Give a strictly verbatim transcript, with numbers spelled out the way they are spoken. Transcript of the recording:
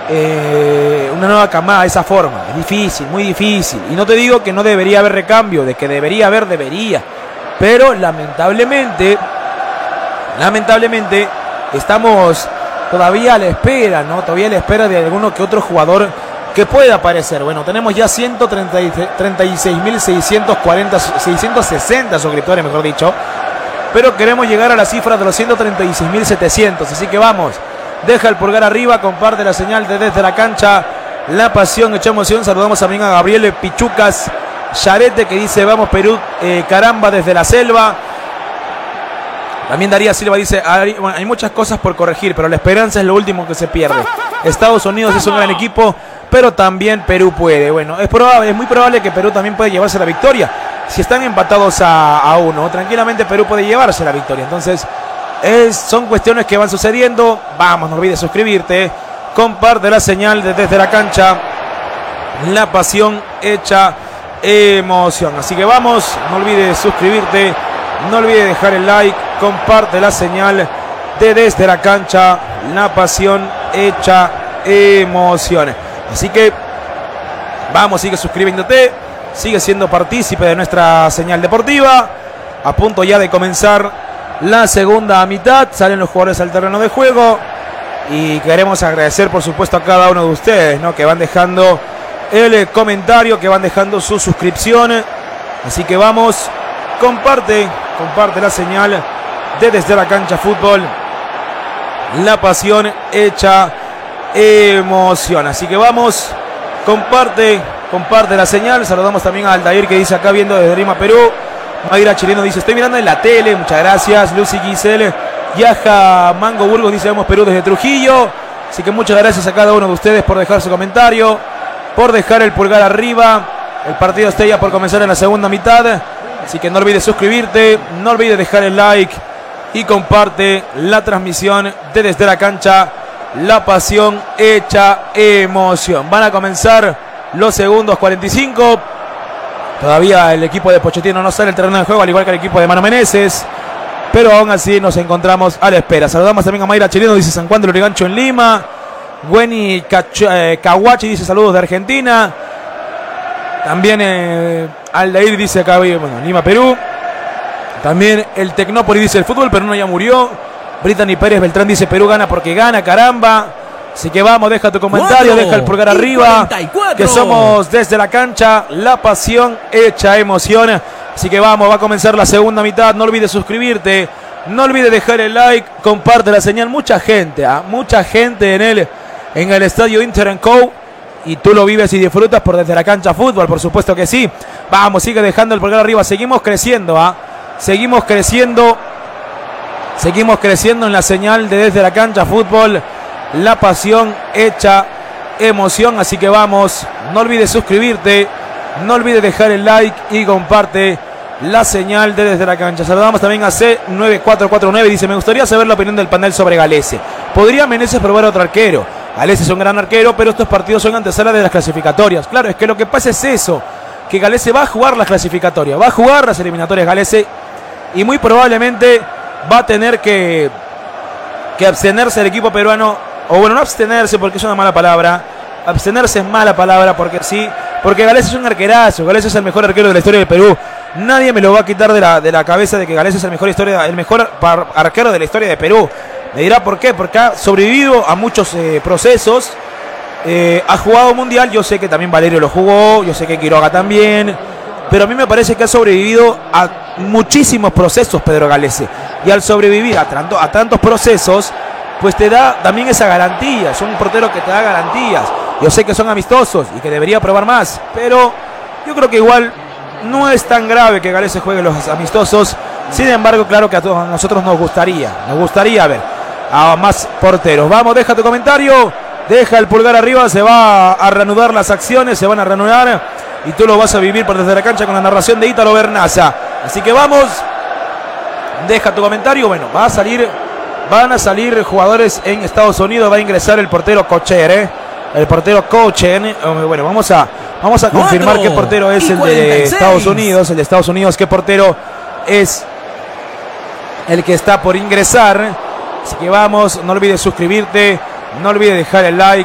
eh, una nueva camada de esa forma. Es difícil, muy difícil. Y no te digo que no debería haber recambio, de que debería haber, debería. Pero lamentablemente, lamentablemente, estamos todavía a la espera, ¿no? Todavía a la espera de alguno que otro jugador que pueda aparecer. Bueno, tenemos ya ciento treinta y seis mil seiscientos cuarenta, seiscientos sesenta suscriptores, mejor dicho. Pero queremos llegar a la cifra de los ciento treinta y seis mil setecientos. Así que vamos, deja el pulgar arriba, comparte la señal de Desde la Cancha. La pasión, hecha emoción. Saludamos también a Gabriel Pichucas Yarete, que dice: vamos Perú, eh, caramba, desde la selva. También Daría Silva dice: hay muchas cosas por corregir, pero la esperanza es lo último que se pierde. Estados Unidos es un gran equipo, pero también Perú puede. Bueno, es probable, es muy probable que Perú también puede llevarse la victoria. Si están empatados a, a uno, tranquilamente Perú puede llevarse la victoria. Entonces, es, son cuestiones que van sucediendo. Vamos, no olvides suscribirte. Comparte la señal de Desde la Cancha. La pasión hecha emoción. Así que vamos, no olvides suscribirte. No olvides dejar el like. Comparte la señal de Desde la Cancha. La pasión hecha emoción. Así que vamos, sigue suscribiéndote. Sigue siendo partícipe de nuestra señal deportiva. A punto ya de comenzar la segunda mitad. Salen los jugadores al terreno de juego. Y queremos agradecer, por supuesto, a cada uno de ustedes, ¿no? Que van dejando el comentario, que van dejando su suscripción. Así que vamos, comparte, comparte la señal de Desde la Cancha Fútbol. La pasión hecha emoción. Así que vamos, comparte, comparte la señal. Saludamos también a Aldair, que dice acá viendo desde Lima, Perú. Mayra Chileno dice: estoy mirando en la tele, muchas gracias. Lucy Giselle Yaja Mango Burgos dice: vemos Perú desde Trujillo. Así que muchas gracias a cada uno de ustedes por dejar su comentario, por dejar el pulgar arriba. El partido está ya por comenzar en la segunda mitad. Así que no olvides suscribirte, no olvides dejar el like y comparte la transmisión de Desde la Cancha. La pasión hecha emoción. Van a comenzar los segundos cuarenta y cinco. Todavía el equipo de Pochettino no sale al terreno de juego, al igual que el equipo de Mano Meneses. Pero aún así nos encontramos a la espera. Saludamos también a Mayra Chileno, dice: San Juan del Lurigancho en Lima. Gwenny Kawachi dice: saludos de Argentina. También eh, Aldair dice acá, bueno, Lima, Perú. También el Tecnópolis dice: el fútbol peruano ya murió. Brittany Pérez Beltrán dice: Perú gana porque gana, caramba. Así que vamos, deja tu comentario, deja el pulgar arriba. Que somos Desde la Cancha, la pasión hecha emoción. Así que vamos, va a comenzar la segunda mitad. No olvides suscribirte, no olvides dejar el like, comparte la señal. Mucha gente, ¿eh? mucha gente en el, en el estadio Inter and Co. Y tú lo vives y disfrutas por Desde la Cancha Fútbol, por supuesto que sí. Vamos, sigue dejando el pulgar arriba. Seguimos creciendo, ¿ah? ¿eh? Seguimos creciendo. Seguimos creciendo en la señal de Desde la Cancha Fútbol. La pasión hecha emoción. Así que vamos, no olvides suscribirte, no olvides dejar el like y comparte la señal de Desde la Cancha. Saludamos también a C nueve cuatro cuatro nueve. Dice: me gustaría saber la opinión del panel sobre Galese. ¿Podría Meneses probar a otro arquero? Galese es un gran arquero, pero estos partidos son antesala de las clasificatorias. Claro, es que lo que pasa es eso, que Galese va a jugar las clasificatorias, va a jugar las eliminatorias Galese, y muy probablemente va a tener que, que abstenerse el equipo peruano. O bueno, no abstenerse porque es una mala palabra. Abstenerse es mala palabra porque sí. Porque Galese es un arquerazo. Galese es el mejor arquero de la historia del Perú. Nadie me lo va a quitar de la, de la cabeza de que Galese es el mejor, historia, el mejor par, arquero de la historia de Perú. Me dirá por qué. Porque ha sobrevivido a muchos eh, procesos. Eh, ha jugado mundial. Yo sé que también Valerio lo jugó. Yo sé que Quiroga también. Pero a mí me parece que ha sobrevivido a muchísimos procesos Pedro Galese. Y al sobrevivir a, tanto, a tantos procesos, pues te da también esa garantía. Es un portero que te da garantías. Yo sé que son amistosos y que debería probar más, pero yo creo que igual no es tan grave que Galese juegue los amistosos. Sin embargo, claro que a todos a nosotros nos gustaría, nos gustaría ver a más porteros. Vamos, deja tu comentario, deja el pulgar arriba, se va a reanudar las acciones, se van a reanudar y tú lo vas a vivir por Desde la Cancha con la narración de Ítalo Bernaza. Así que vamos, deja tu comentario. Bueno, va a salir, van a salir jugadores en Estados Unidos, va a ingresar el portero Cocher, ¿eh? El portero Cochen. Bueno, vamos a, vamos a confirmar qué portero es el de Estados Unidos. El de Estados Unidos, qué portero es el que está por ingresar. Así que vamos, no olvides suscribirte, no olvides dejar el like.